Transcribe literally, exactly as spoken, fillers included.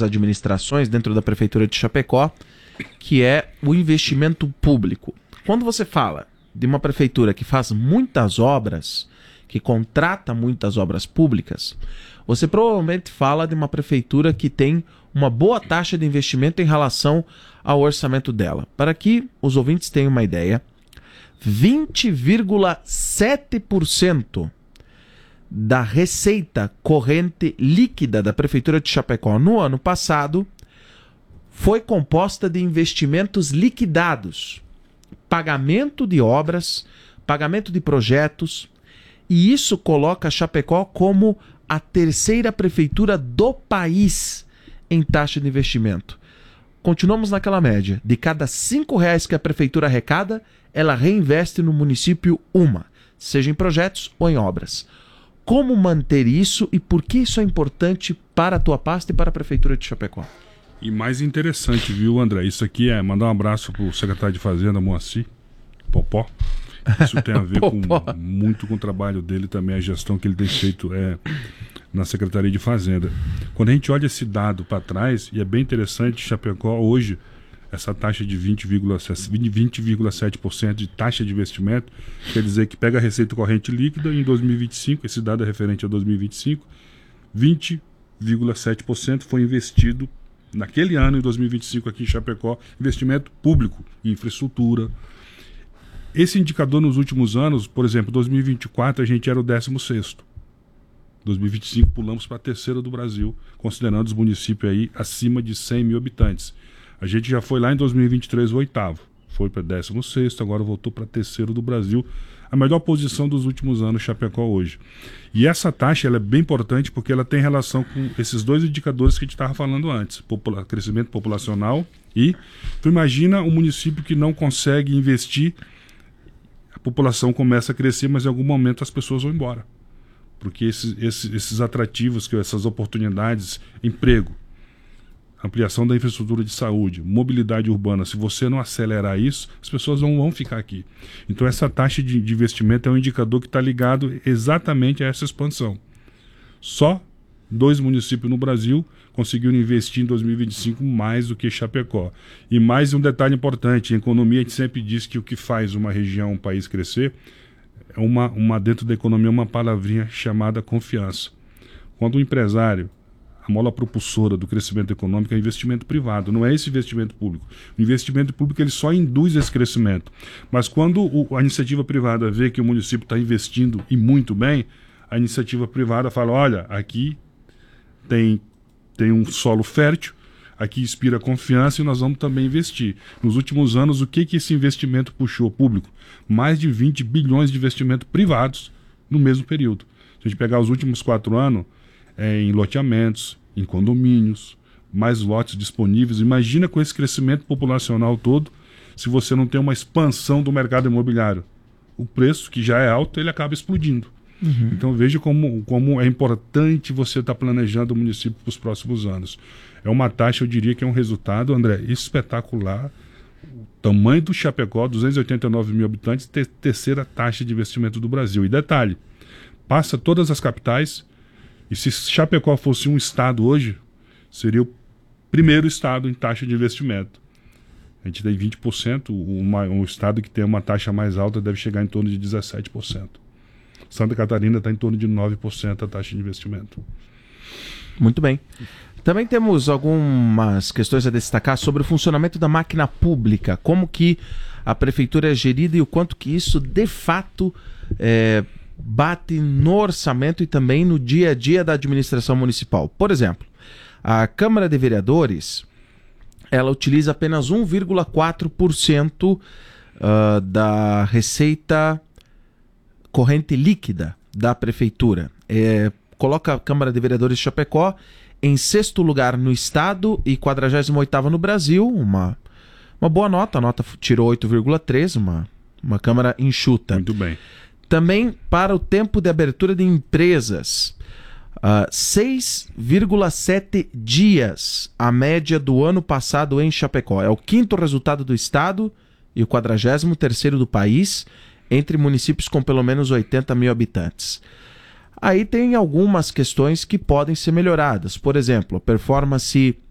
das administrações dentro da Prefeitura de Chapecó, que é o investimento público. Quando você fala de uma prefeitura que faz muitas obras, que contrata muitas obras públicas, você provavelmente fala de uma prefeitura que tem uma boa taxa de investimento em relação ao orçamento dela. Para que os ouvintes tenham uma ideia, vinte vírgula sete por cento da receita corrente líquida da Prefeitura de Chapecó no ano passado foi composta de investimentos liquidados, pagamento de obras, pagamento de projetos, e isso coloca Chapecó como a terceira prefeitura do país em taxa de investimento. Continuamos naquela média. De cada cinco reais que a prefeitura arrecada, ela reinveste no município uma, seja em projetos ou em obras. Como manter isso e por que isso é importante para a tua pasta e para a prefeitura de Chapecó? E mais interessante, viu, André? Isso aqui é mandar um abraço para o secretário de Fazenda, Moacir Popó. Isso tem a ver com, muito com o trabalho dele também, a gestão que ele tem feito é, na Secretaria de Fazenda. Quando a gente olha esse dado para trás, e é bem interessante, Chapecó hoje, essa taxa de vinte vírgula sete por cento de taxa de investimento, quer dizer que pega a receita corrente líquida em dois mil e vinte e cinco, esse dado é referente a dois mil e vinte e cinco, vinte vírgula sete por cento foi investido naquele ano, em dois mil e vinte e cinco, aqui em Chapecó, investimento público em infraestrutura. Esse indicador nos últimos anos, por exemplo, dois mil e vinte e quatro a gente era o décimo sexto. dois mil e vinte e cinco pulamos para a terceira do Brasil, considerando os municípios aí acima de cem mil habitantes. A gente já foi lá em dois mil e vinte e três o oitavo, foi para décimo sexto, agora voltou para terceiro do Brasil. A melhor posição dos últimos anos, Chapecó hoje. E essa taxa ela é bem importante porque ela tem relação com esses dois indicadores que a gente estava falando antes, popula- crescimento populacional e tu imagina um município que não consegue investir, a população começa a crescer, mas em algum momento as pessoas vão embora. Porque esses, esses, esses atrativos, que essas oportunidades, emprego, ampliação da infraestrutura de saúde, mobilidade urbana, se você não acelerar isso, as pessoas não vão ficar aqui. Então essa taxa de, de investimento é um indicador que está ligado exatamente a essa expansão. Só dois municípios no Brasil conseguiram investir em dois mil e vinte e cinco mais do que Chapecó. E mais um detalhe importante, em economia a gente sempre diz que o que faz uma região, um país crescer, é uma, uma dentro da economia uma palavrinha chamada confiança. Quando o empresário, a mola propulsora do crescimento econômico é investimento privado, não é esse investimento público. O investimento público ele só induz esse crescimento. Mas quando o, a iniciativa privada vê que o município está investindo e muito bem, a iniciativa privada fala, olha, aqui tem, tem um solo fértil, aqui inspira confiança e nós vamos também investir. Nos últimos anos, o que, que esse investimento puxou público? Mais de vinte bilhões de investimentos privados no mesmo período. Se a gente pegar os últimos quatro anos, é, em loteamentos, em condomínios, mais lotes disponíveis. Imagina com esse crescimento populacional todo, se você não tem uma expansão do mercado imobiliário. O preço, que já é alto, ele acaba explodindo. Uhum. Então veja como, como é importante você estar planejando o município para os próximos anos. É uma taxa, eu diria que é um resultado, André, espetacular. O tamanho do Chapecó, duzentos e oitenta e nove mil habitantes, ter, terceira taxa de investimento do Brasil. E detalhe, passa todas as capitais. E se Chapecó fosse um estado hoje, seria o primeiro estado em taxa de investimento. A gente tem vinte por cento, uma, um estado que tem uma taxa mais alta deve chegar em torno de dezessete por cento. Santa Catarina está em torno de nove por cento a taxa de investimento. Muito bem. Também temos algumas questões a destacar sobre o funcionamento da máquina pública, como que a prefeitura é gerida e o quanto que isso, de fato, é... bate no orçamento e também no dia a dia da administração municipal. Por exemplo, a Câmara de Vereadores, ela utiliza apenas um vírgula quatro por cento uh, da receita corrente líquida da prefeitura. É, coloca a Câmara de Vereadores de Chapecó em sexto lugar no estado e quadragésimo oitavo no Brasil. Uma, uma boa nota, a nota tirou oito vírgula três, uma, uma Câmara enxuta. Muito bem. Também para o tempo de abertura de empresas, uh, seis vírgula sete dias a média do ano passado em Chapecó. É o quinto resultado do estado e o quadragésimo terceiro do país, entre municípios com pelo menos oitenta mil habitantes. Aí tem algumas questões que podem ser melhoradas. Por exemplo, a performance